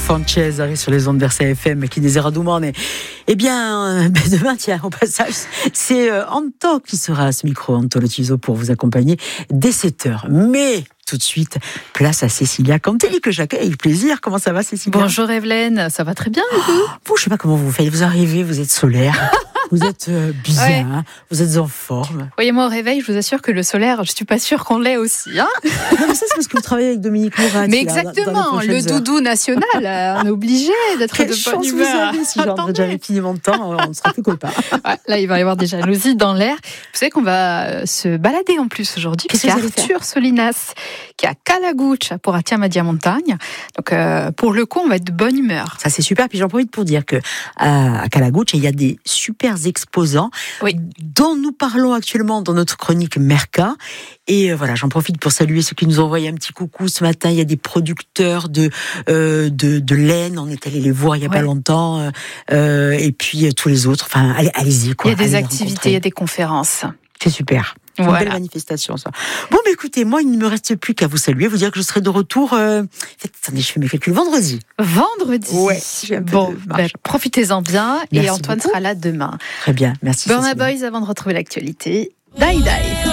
Sanchez arrive sur les ondes d'RCF FM qui désira domande. Eh bien, demain, tiens, au passage, c'est Anto qui sera à ce micro, Anto Le Tiso, pour vous accompagner dès 7h. Mais tout de suite, place à Cécilia Cantelli, que j'accueille avec plaisir. Comment ça va, Cécilia ? Bonjour Evelyne, ça va très bien. Vous, je sais pas comment vous faites. Vous arrivez, vous êtes solaire. Vous êtes bien, ouais. Vous êtes en forme. Oui, moi au réveil, je vous assure que le solaire, je suis pas sûre qu'on l'ait aussi. Hein, non, mais ça, c'est parce que vous travaillez avec Dominique Mourad. Mais exactement, dans le doudou national, on est obligé d'être Quelle de bonne Vous humeur. avez, si j'en déjà infiniment de temps, on ne sera plus copains. Ouais, là, il va y avoir des jalousies dans l'air. Vous savez qu'on va se balader en plus aujourd'hui. Qu'est-ce que Arthur Solinas, qui est à Calaguccia pour Atiamadia Montagne. Donc, pour le coup, on va être de bonne humeur. Ça, c'est super. Puis j'en profite pour dire que à Calaguccia, il y a des super exposants dont nous parlons actuellement dans notre chronique Merca. Et voilà, j'en profite pour saluer ceux qui nous ont envoyé un petit coucou ce matin. Il y a des producteurs de laine. On est allé les voir il y a pas longtemps. Et puis tous les autres. Enfin, allez-y. Quoi. Il y a des activités, il y a des conférences. C'est super. Une belle manifestation, ça. Bon, mais écoutez, moi, il ne me reste plus qu'à vous saluer, vous dire que je serai de retour. Attendez, je fais mes calculs vendredi. Vendredi. Ouais. Bon, profitez-en bien. Merci et Antoine beaucoup. Sera là demain. Très bien, merci. Burna Boys, avant de retrouver l'actualité. Die Die.